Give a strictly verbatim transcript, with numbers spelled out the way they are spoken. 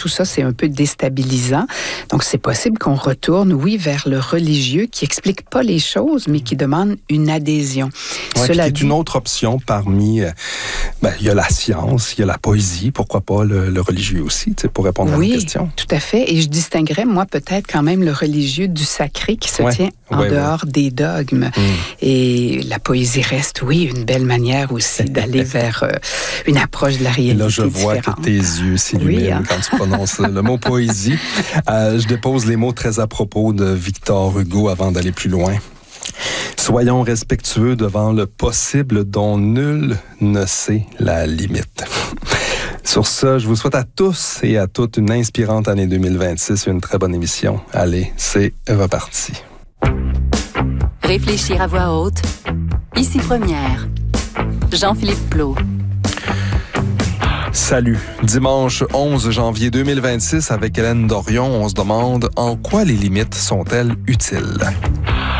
tout ça, c'est un peu déstabilisant. Donc, c'est possible qu'on retourne, oui, vers le religieux qui explique pas les choses, mais qui demande une adhésion. Ouais, Cela qui est dit, une autre option parmi... Euh, ben, il y a la science, il y a la poésie, pourquoi pas le, le religieux aussi, tu sais, pour répondre oui, à la question. Tout à fait. Et je distinguerais, moi, peut-être quand même le religieux du sacré qui se ouais, tient en ouais, dehors ouais. des dogmes. Mm. Et la poésie reste, oui, une belle manière aussi d'aller vers euh, une approche de la réalité. Et là, je vois différente. que tes yeux s'illuminent oui, hein? quand tu prononces le mot poésie. Euh, je dépose les mots très à propos de Victor Hugo avant d'aller plus loin. Soyons respectueux devant le possible dont nul ne sait la limite. Sur ce, je vous souhaite à tous et à toutes une inspirante année deux mille vingt-six et une très bonne émission. Allez, c'est reparti. Réfléchir à voix haute. Ici Première. Jean-Philippe Plot. Salut. Dimanche onze janvier deux mille vingt-six, avec Hélène Dorion, on se demande en quoi les limites sont-elles utiles?